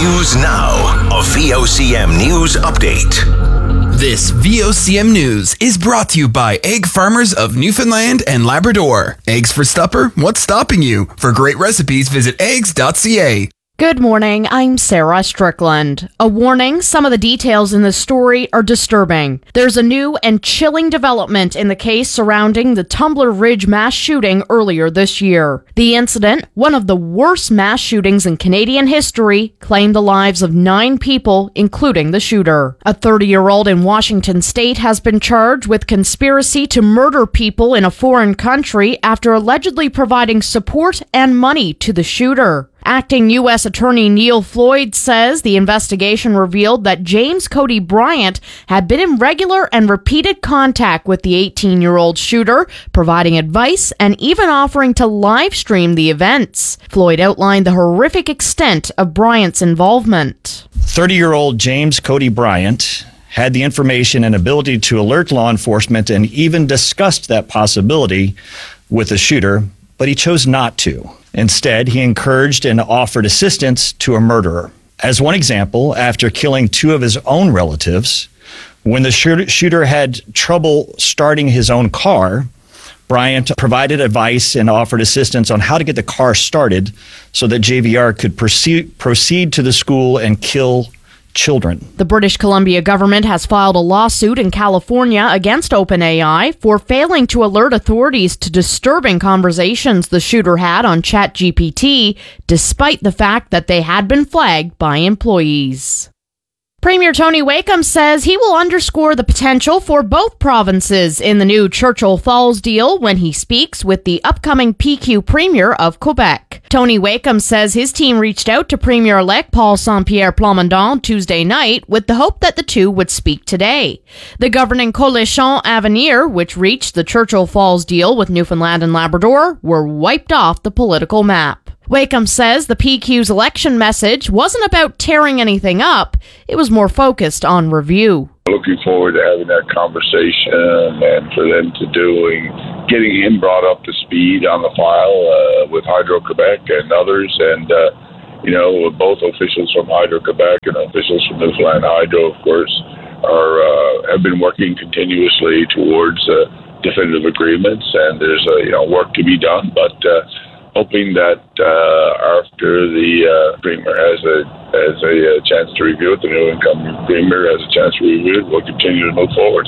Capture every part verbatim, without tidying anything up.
News Now, a V O C M News update. This V O C M News is brought to you by Egg Farmers of Newfoundland and Labrador. Eggs for supper? What's stopping you? For great recipes, visit eggs dot c a. Good morning, I'm Sarah Strickland. A warning, some of the details in this story are disturbing. There's a new and chilling development in the case surrounding the Tumbler Ridge mass shooting earlier this year. The incident, one of the worst mass shootings in Canadian history, claimed the lives of nine people, including the shooter. A thirty-year-old in Washington state has been charged with conspiracy to murder people in a foreign country after allegedly providing support and money to the shooter. Acting U S Attorney Neil Floyd says the investigation revealed that James Cody Bryant had been in regular and repeated contact with the eighteen-year-old shooter, providing advice and even offering to live stream the events. Floyd outlined the horrific extent of Bryant's involvement. thirty-year-old James Cody Bryant had the information and ability to alert law enforcement and even discussed that possibility with the shooter, but he chose not to. Instead, he encouraged and offered assistance to a murderer. As one example, after killing two of his own relatives, when the shooter had trouble starting his own car, Bryant provided advice and offered assistance on how to get the car started so that J V R could proceed, proceed to the school and kill children. The British Columbia government has filed a lawsuit in California against OpenAI for failing to alert authorities to disturbing conversations the shooter had on ChatGPT, despite the fact that they had been flagged by employees. Premier Tony Wakeham says he will underscore the potential for both provinces in the new Churchill Falls deal when he speaks with the upcoming P Q Premier of Quebec. Tony Wakeham says his team reached out to Premier-elect Paul Saint-Pierre Plamondon Tuesday night with the hope that the two would speak today. The governing Coalition Avenir, which reached the Churchill Falls deal with Newfoundland and Labrador, were wiped off the political map. Wakeham says the P Q's election message wasn't about tearing anything up, it was more focused on review. Looking forward to having that conversation and for them to doing, getting him brought up to speed on the file uh, with Hydro-Quebec and others. And, uh, you know, both officials from Hydro-Quebec and officials from Newfoundland Hydro, of course, are uh, have been working continuously towards uh, definitive agreements. And there's, uh, you know, work to be done, but uh, hoping that uh, after the uh, Premier has a has a, a chance to review it, the new incoming Premier has a chance to review it, we'll continue to move forward.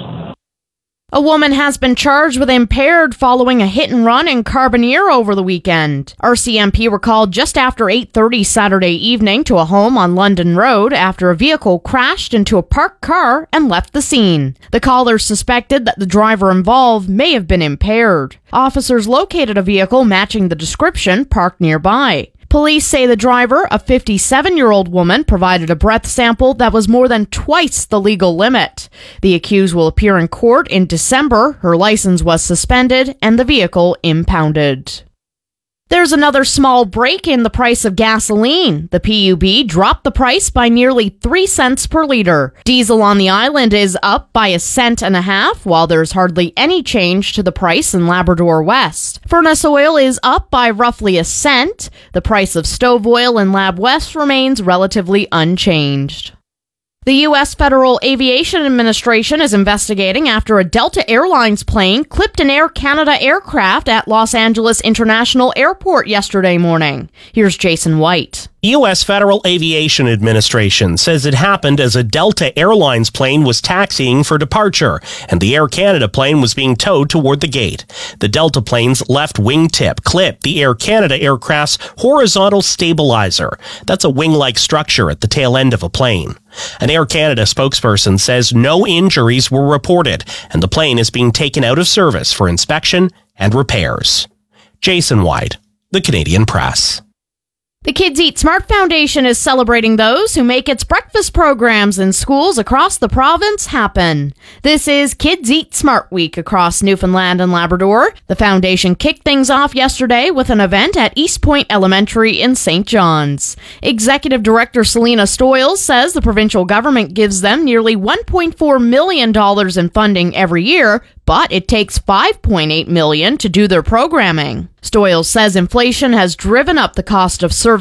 A woman has been charged with impaired following a hit and run in Carbonear over the weekend. R C M P were called just after eight thirty Saturday evening to a home on London Road after a vehicle crashed into a parked car and left the scene. The callers suspected that the driver involved may have been impaired. Officers located a vehicle matching the description parked nearby. Police say the driver, a fifty-seven-year-old woman, provided a breath sample that was more than twice the legal limit. The accused will appear in court in December. Her license was suspended and the vehicle impounded. There's another small break in the price of gasoline. The P U B dropped the price by nearly three cents per liter. Diesel on the island is up by a cent and a half, while there's hardly any change to the price in Labrador West. Furnace oil is up by roughly a cent. The price of stove oil in Lab West remains relatively unchanged. The U S Federal Aviation Administration is investigating after a Delta Airlines plane clipped an Air Canada aircraft at Los Angeles International Airport yesterday morning. Here's Jason White. U S Federal Aviation Administration says it happened as a Delta Airlines plane was taxiing for departure, and the Air Canada plane was being towed toward the gate. The Delta plane's left wingtip clipped the Air Canada aircraft's horizontal stabilizer. That's a wing-like structure at the tail end of a plane. An Air Canada spokesperson says no injuries were reported, and the plane is being taken out of service for inspection and repairs. Jason White, The Canadian Press. The Kids Eat Smart Foundation is celebrating those who make its breakfast programs in schools across the province happen. This is Kids Eat Smart Week across Newfoundland and Labrador. The foundation kicked things off yesterday with an event at East Point Elementary in Saint John's. Executive Director Selena Stoyles says the provincial government gives them nearly one point four million dollars in funding every year, but it takes five point eight million dollars to do their programming. Stoyles says inflation has driven up the cost of serving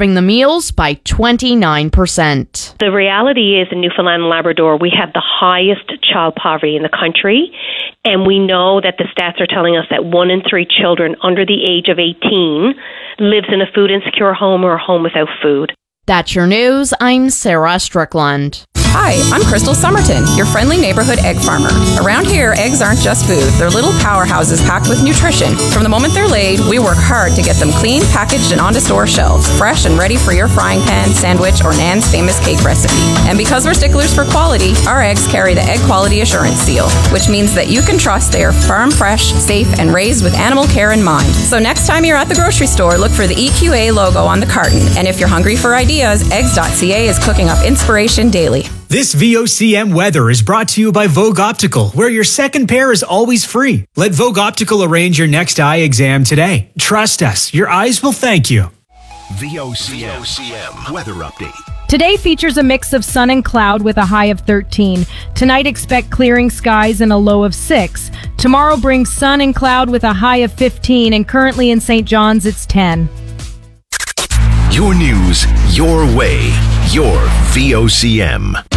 upping the meals by twenty-nine percent. The reality is in Newfoundland and Labrador, we have the highest child poverty in the country. And we know that the stats are telling us that one in three children under the age of eighteen lives in a food insecure home or a home without food. That's your news. I'm Sarah Strickland. Hi, I'm Crystal Somerton, your friendly neighborhood egg farmer. Around here, eggs aren't just food. They're little powerhouses packed with nutrition. From the moment they're laid, we work hard to get them clean, packaged, and onto store shelves, fresh and ready for your frying pan, sandwich, or Nan's famous cake recipe. And because we're sticklers for quality, our eggs carry the Egg Quality Assurance Seal, which means that you can trust they are farm fresh, safe, and raised with animal care in mind. So next time you're at the grocery store, look for the E Q A logo on the carton. And if you're hungry for ideas, eggs dot c a is cooking up inspiration daily. This V O C M weather is brought to you by Vogue Optical, where your second pair is always free. Let Vogue Optical arrange your next eye exam today. Trust us, your eyes will thank you. V O C M weather update. Today features a mix of sun and cloud with a high of thirteen. Tonight expect clearing skies and a low of six. Tomorrow brings sun and cloud with a high of fifteen, and currently in Saint John's it's ten. Your news, your way, your V O C M.